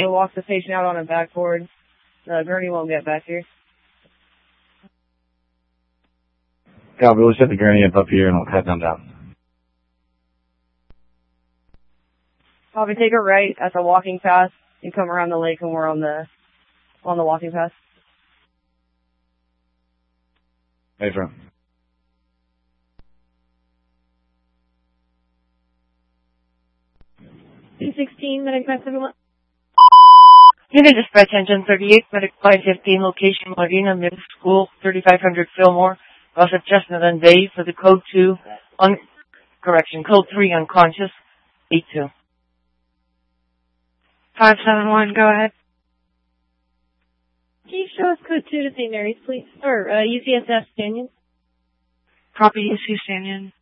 to walk the patient out on a backboard. The gurney won't get back here. Copy, we'll set the gurney up here and we'll head them down. Copy, take a right at the walking path. You come around the lake and we're on the walking path. Hey, Trump. P16, medic 571. Unit dispatch engine 38, medic 515, location Marina Middle School, 3500 Fillmore, south of Chestnut and Bay for the code 2, code 3 unconscious, 82. 571, go ahead. Can you show us code 2 to St. Mary's, please? Or UCSF Canyon? Copy UC Canyon.